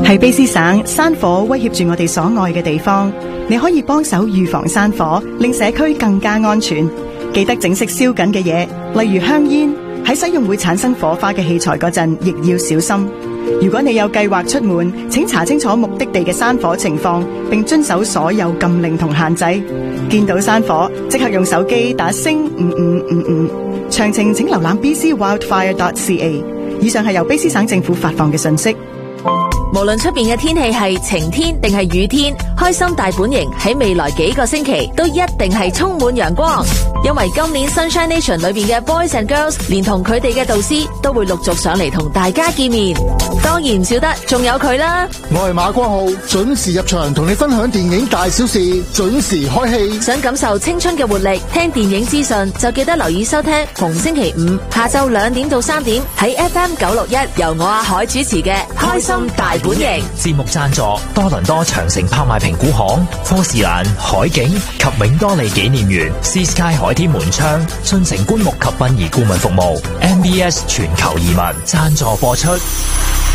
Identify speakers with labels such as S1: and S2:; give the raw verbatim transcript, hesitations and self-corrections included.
S1: 喺卑詩省，山火威脅住我哋所愛嘅地方，你可以幫手預防山火，令社區更加安全。記得整熄燒緊嘅嘢，例如香煙。喺使用會產生火花嘅器材嗰陣，亦要小心。如果你有計劃出門，請查清楚目的地嘅山火情況，並遵守所有禁令同限制。見到山火，即刻用手機打星五五五五。詳情請瀏覽 b c wildfire dot c a。以上係由卑詩省政府發放嘅信息。
S2: 無論出邊嘅天氣係晴天定係雨天，開心大本營喺未來幾個星期都一定係充滿陽光，因為今年 Sunshine Nation 裏邊嘅 Boys and Girls 連同佢哋嘅導師都會陸續上嚟同大家見面。當然唔少得仲有佢啦，
S3: 我係馬光浩，準時入場同你分享電影大小事，準時開戲。
S2: 想感受青春嘅活力，聽電影資訊就記得留意收聽逢星期五下晝兩點到三點喺 F M 九六一由我阿海主持嘅開心大本營。
S4: 節目贊助多倫多長城拍賣評估行、科士蘭、海景及永多利紀念園、Sea Sky 海天門窗、進城棺木及殯儀顧問服務、M B S 全球移民贊助播出。